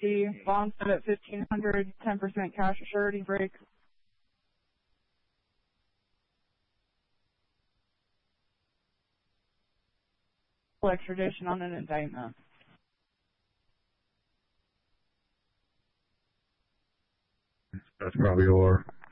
USD, bond set at 1,500, 10% cash surety break. Extradition on an indictment. That's probably or.